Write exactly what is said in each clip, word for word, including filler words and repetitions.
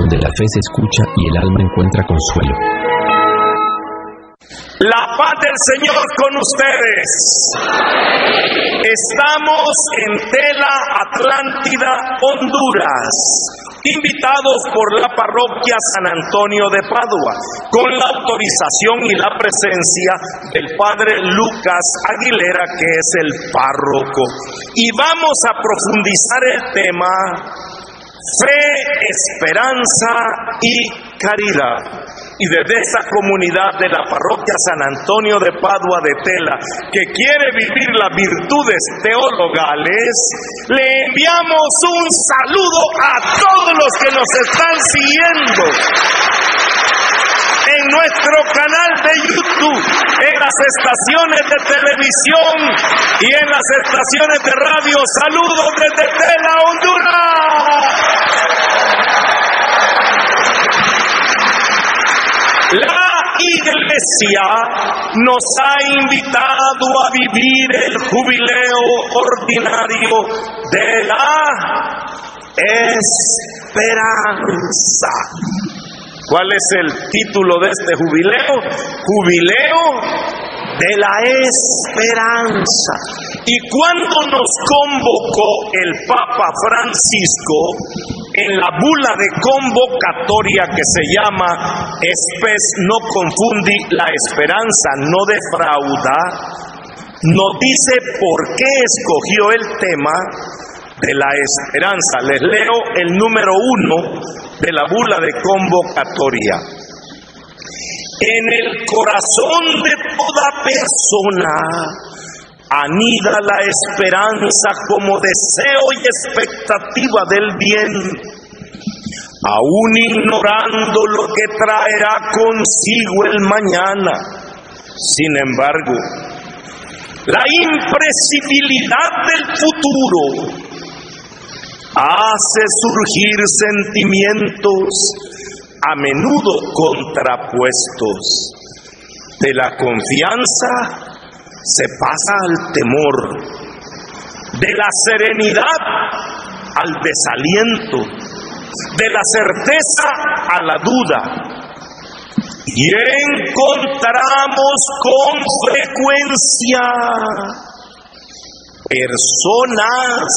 donde la fe se escucha y el alma encuentra consuelo. La paz del Señor con ustedes. Estamos en Tela, Atlántida, Honduras, invitados por la parroquia San Antonio de Padua, con la autorización y la presencia del padre Lucas Aguilera, que es el párroco. Y vamos a profundizar el tema fe, esperanza y caridad. Y desde esa comunidad de la parroquia San Antonio de Padua de Tela, que quiere vivir las virtudes teologales, le enviamos un saludo a todos los que nos están siguiendo en nuestro canal de YouTube, en las estaciones de televisión y en las estaciones de radio. Saludos desde Tela, Honduras. La Iglesia nos ha invitado a vivir el jubileo ordinario de la esperanza. ¿Cuál es el título de este jubileo? Jubileo de la esperanza. Y cuando nos convocó el Papa Francisco en la bula de convocatoria que se llama Spes no confundi, la esperanza no defrauda, nos dice por qué escogió el tema de la esperanza. Les leo el número uno de la bula de convocatoria. En el corazón de toda persona anida la esperanza como deseo y expectativa del bien, aún ignorando lo que traerá consigo el mañana. Sin embargo, la imprevisibilidad del futuro hace surgir sentimientos a menudo contrapuestos. De la confianza se pasa al temor, de la serenidad al desaliento, de la certeza a la duda. Y encontramos con frecuencia personas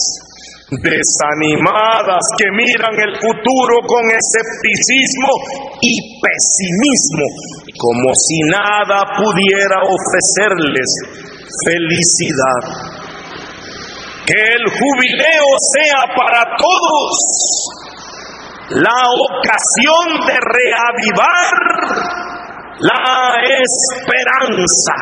desanimadas que miran el futuro con escepticismo y pesimismo, como si nada pudiera ofrecerles felicidad. Que el jubileo sea para todos la ocasión de reavivar la esperanza.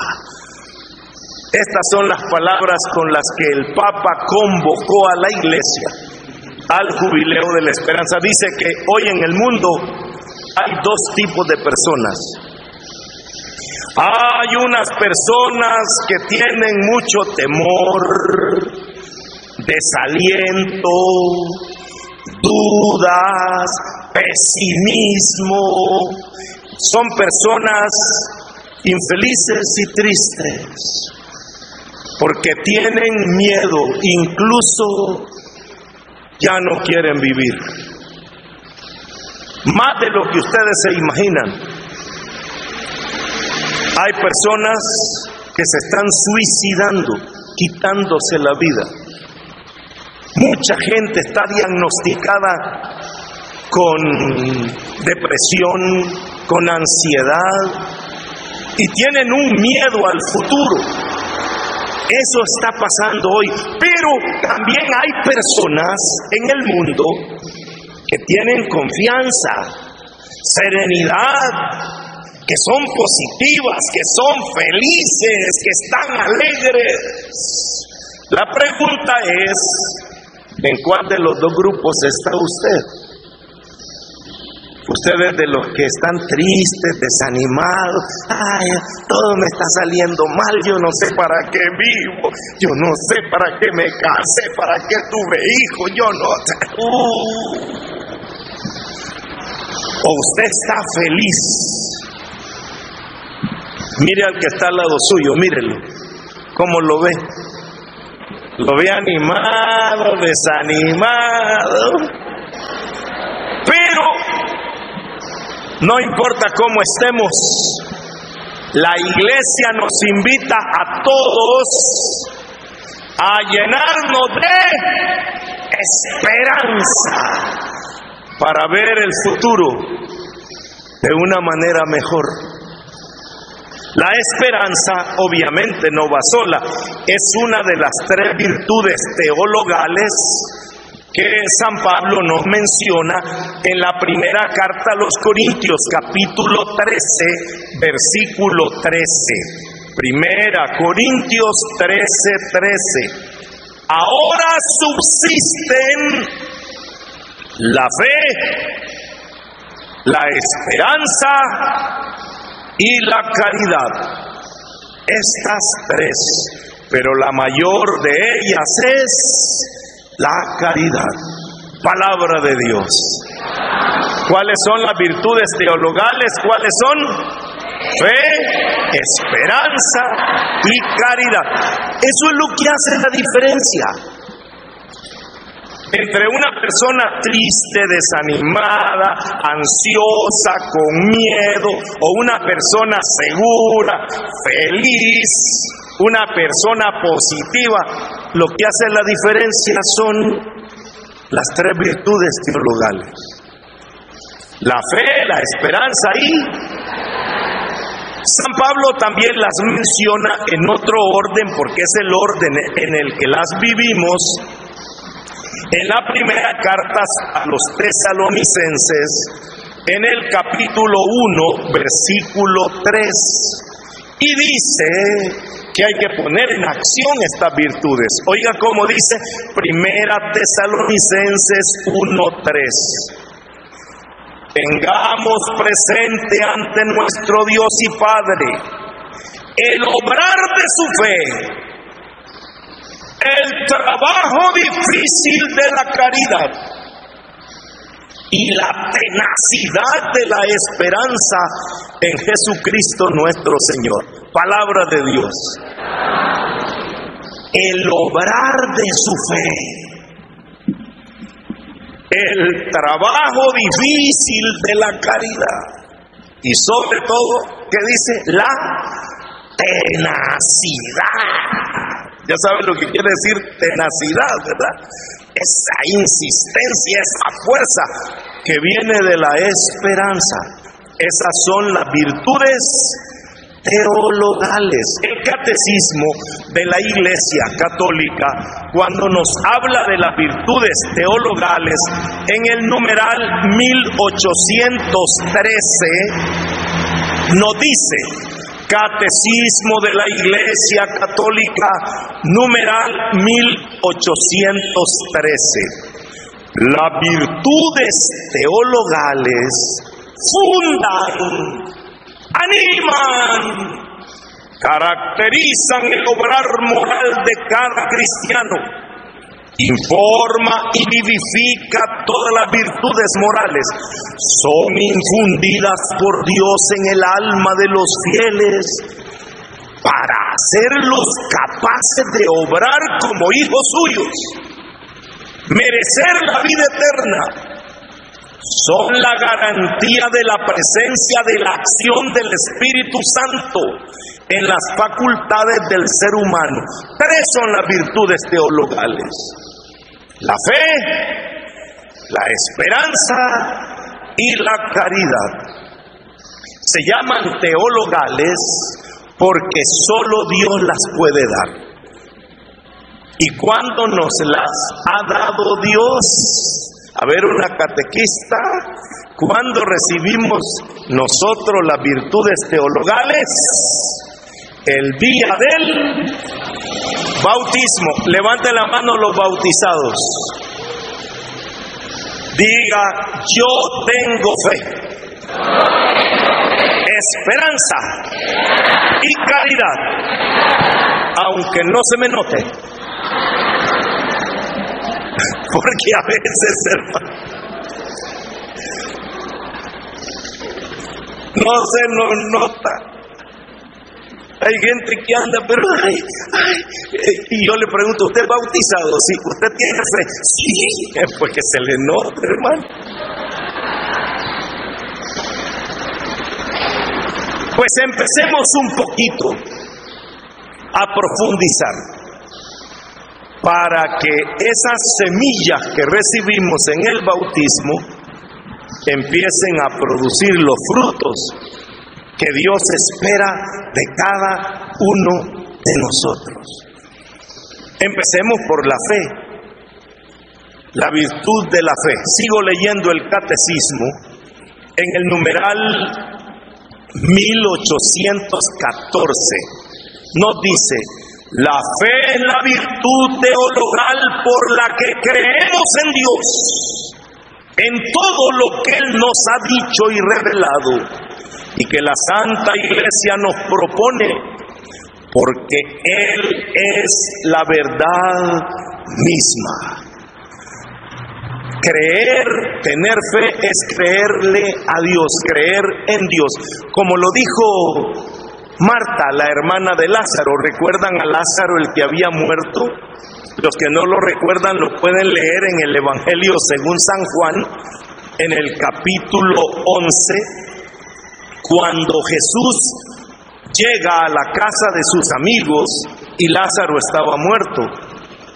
Estas son las palabras con las que el Papa convocó a la Iglesia al jubileo de la esperanza. Dice que hoy en el mundo hay dos tipos de personas. Hay unas personas que tienen mucho temor, desaliento, dudas, pesimismo. Son personas infelices y tristes, porque tienen miedo, incluso ya no quieren vivir. Más de lo que ustedes se imaginan. Hay personas que se están suicidando, quitándose la vida. Mucha gente está diagnosticada con depresión, con ansiedad, y tienen un miedo al futuro. Eso está pasando hoy, pero también hay personas en el mundo que tienen confianza, serenidad, que son positivas, que son felices, que están alegres. La pregunta es, ¿en cuál de los dos grupos está usted? Ustedes de los que están tristes, desanimados, ay, todo me está saliendo mal, yo no sé para qué vivo, yo no sé para qué me casé, para qué tuve hijos, yo no sé. Uh. O usted está feliz. Mire al que está al lado suyo, mírelo, ¿cómo lo ve? Lo ve animado, desanimado. Pero No importa cómo estemos, la iglesia nos invita a todos a llenarnos de esperanza para ver el futuro de una manera mejor. La esperanza obviamente no va sola, es una de las tres virtudes teologales que San Pablo nos menciona en la primera carta a los Corintios, capítulo trece, versículo trece. Primera Corintios trece, trece. Ahora subsisten la fe, la esperanza y la caridad. Estas tres, pero la mayor de ellas es la caridad. Palabra de Dios. ¿Cuáles son las virtudes teologales? ¿Cuáles son? Fe, esperanza y caridad. Eso es lo que hace la diferencia entre una persona triste, desanimada, ansiosa, con miedo, o una persona segura, feliz, una persona positiva. Lo que hace la diferencia son las tres virtudes teologales: la fe, la esperanza y San Pablo también las menciona en otro orden, porque es el orden en el que las vivimos. En la primera carta a los tesalonicenses, en el capítulo uno, versículo tres, y dice que hay que poner en acción estas virtudes. Oiga cómo dice Primera Tesalonicenses uno, tres. Tengamos presente ante nuestro Dios y Padre el obrar de su fe, el trabajo difícil de la caridad y la tenacidad de la esperanza en Jesucristo nuestro Señor. Palabra de Dios. El obrar de su fe, el trabajo difícil de la caridad y sobre todo, ¿qué dice? La tenacidad. Ya saben lo que quiere decir tenacidad, ¿verdad? Esa insistencia, esa fuerza que viene de la esperanza. Esas son las virtudes teologales. El catecismo de la Iglesia Católica, cuando nos habla de las virtudes teologales, en el numeral mil ochocientos trece, nos dice: Catecismo de la Iglesia Católica, numeral mil ochocientos trece. Las virtudes teologales fundan, animan, caracterizan el obrar moral de cada cristiano, informa y vivifica todas las virtudes morales, son infundidas por Dios en el alma de los fieles para hacerlos capaces de obrar como hijos suyos, merecer la vida eterna. Son la garantía de la presencia de la acción del Espíritu Santo en las facultades del ser humano. Tres son las virtudes teologales: la fe, la esperanza y la caridad. Se llaman teologales porque solo Dios las puede dar. ¿Y cuándo nos las ha dado Dios? A ver, una catequista, ¿cuándo recibimos nosotros las virtudes teologales? El día del bautismo. Levante la mano los bautizados. Diga: yo tengo fe, esperanza y caridad, aunque no se me note, porque a veces, hermano, no se nos nota. Hay gente que anda, pero ay, ay, y yo le pregunto: ¿usted es bautizado? Sí. ¿Usted tiene fe? Sí. Es porque se le nota, hermano. Pues empecemos un poquito a profundizar para que esas semillas que recibimos en el bautismo empiecen a producir los frutos que Dios espera de cada uno de nosotros. Empecemos por la fe, la virtud de la fe. Sigo leyendo el catecismo en el numeral mil ochocientos catorce. Nos dice: la fe es la virtud teologal por la que creemos en Dios, en todo lo que Él nos ha dicho y revelado, y que la Santa Iglesia nos propone, porque Él es la verdad misma. Creer, tener fe es creerle a Dios, creer en Dios. Como lo dijo Marta, la hermana de Lázaro. ¿Recuerdan a Lázaro, el que había muerto? Los que no lo recuerdan lo pueden leer en el Evangelio según San Juan, en el capítulo once, cuando Jesús llega a la casa de sus amigos y Lázaro estaba muerto.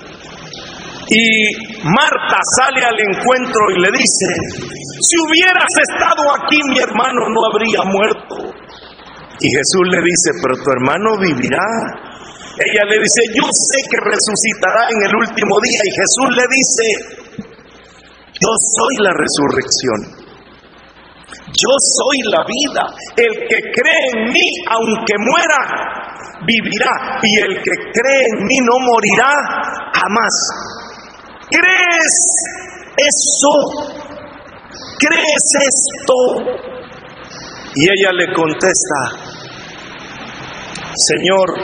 Y Marta sale al encuentro y le dice: si hubieras estado aquí, mi hermano no habría muerto. Y Jesús le dice: pero tu hermano vivirá. Ella le dice: yo sé que resucitará en el último día. Y Jesús le dice: yo soy la resurrección, yo soy la vida. El que cree en mí, aunque muera, vivirá. Y el que cree en mí no morirá jamás. ¿Crees eso? ¿Crees esto? Y ella le contesta: Señor,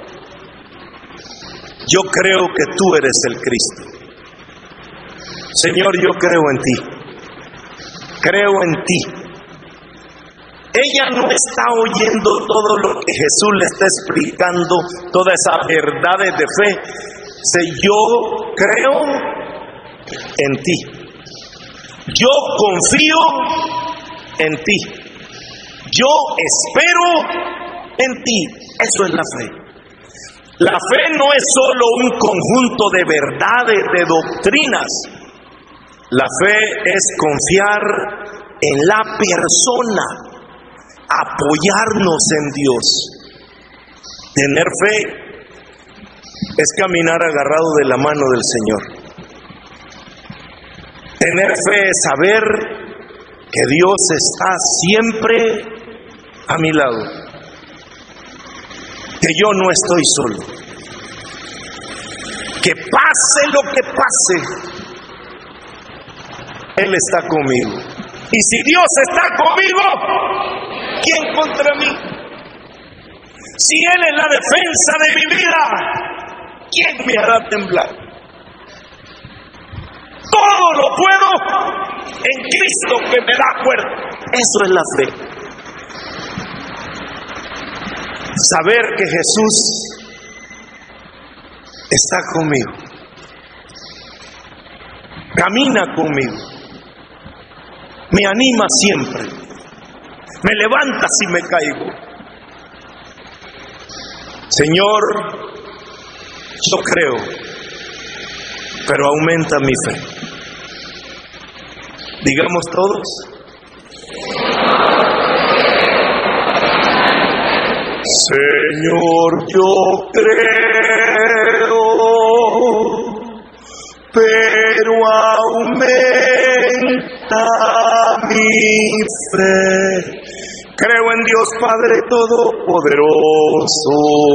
yo creo que tú eres el Cristo. Señor, yo creo en ti. Creo en ti. Ella no está oyendo todo lo que Jesús le está explicando, todas esas verdades de fe. Dice: yo creo en ti. Yo confío en ti. Yo espero en ti. Eso es la fe. La fe no es solo un conjunto de verdades, de doctrinas. La fe es confiar en la persona, apoyarnos en Dios. Tener fe es caminar agarrado de la mano del Señor. Tener fe es saber que Dios está siempre a mi lado, que yo no estoy solo, que pase lo que pase, Él está conmigo. Y si Dios está conmigo, ¿quién contra mí? Si Él es la defensa de mi vida, ¿quién me hará temblar? Todo lo puedo en Cristo que me da fuerza. Eso es la fe. Saber que Jesús está conmigo, camina conmigo, me anima siempre, me levanta si me caigo. Señor, yo creo, pero aumenta mi fe. Digamos todos: Señor, yo creo, pero aumenta mi fe. Creo en Dios Padre Todopoderoso,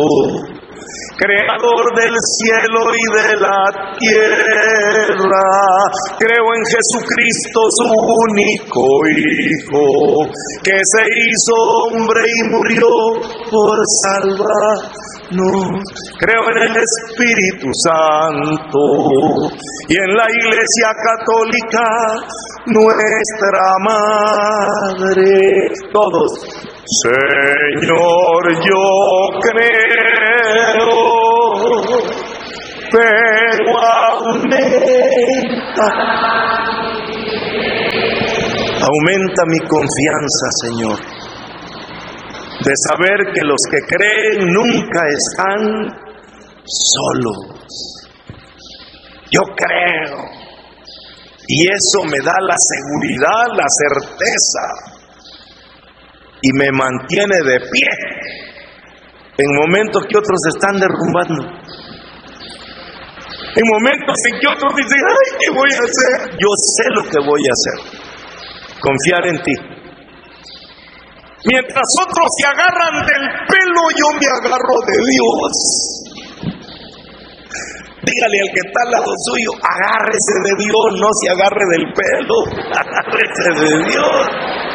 Creador del cielo y de la tierra. Creo en Jesucristo, su único Hijo, que se hizo hombre y murió por salvarnos. Creo en el Espíritu Santo y en la Iglesia Católica, nuestra Madre. Todos: Señor, yo creo, pero aumenta, aumenta mi confianza, Señor. de saber que los que creen nunca están solos. Yo creo, y eso me da la seguridad, la certeza, y me mantiene de pie en momentos que otros se están derrumbando, en momentos en que otros dicen, ay, ¿qué voy a hacer? Yo sé lo que voy a hacer: confiar en ti. Mientras otros se agarran del pelo, yo me agarro de Dios. Dígale al que está al lado suyo, agárrese de Dios, no se agarre del pelo, agárrese de Dios.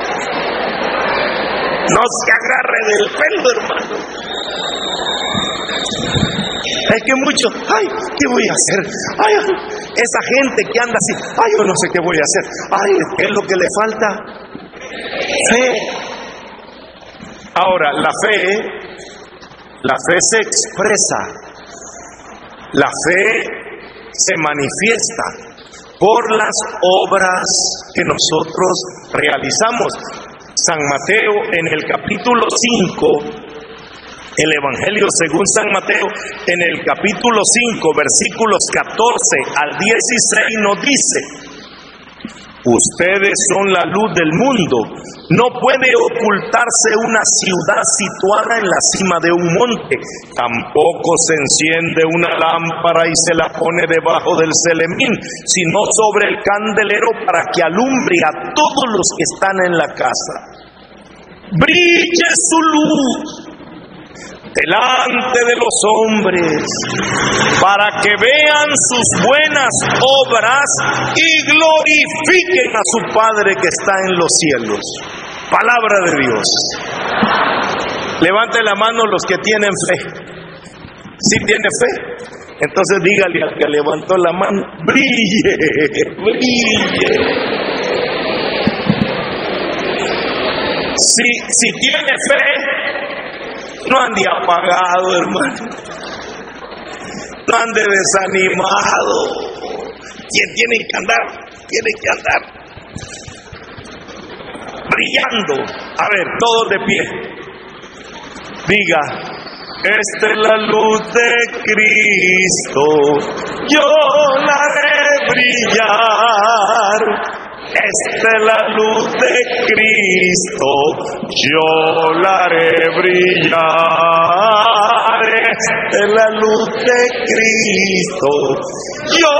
No se agarre del pelo, hermano. Es que muchos, ay, ¿qué voy a hacer? Ay, esa gente que anda así, ay, yo no sé qué voy a hacer. Ay, ¿qué es lo que le falta? Fe. Ahora, la fe, la fe se expresa. La fe se manifiesta por las obras que nosotros realizamos. San Mateo en el capítulo cinco, el Evangelio según San Mateo en el capítulo cinco, versículos catorce al dieciséis nos dice: ustedes son la luz del mundo. No puede ocultarse una ciudad situada en la cima de un monte. Tampoco se enciende una lámpara y se la pone debajo del celemín, sino sobre el candelero para que alumbre a todos los que están en la casa. Brille su luz delante de los hombres, para que vean sus buenas obras y glorifiquen a su Padre que está en los cielos. Palabra de Dios. Levante la mano los que tienen fe. ¿Sí tiene fe? Entonces dígale al que levantó la mano: brille, brille. Si, si tiene fe, no ande apagado, hermano. No ande desanimado. Tiene que andar, tiene que andar brillando. A ver, todos de pie. Diga: esta es la luz de Cristo, yo la haré brillar. Esta es la luz de Cristo, yo la haré brillar. Esta es la luz de Cristo, yo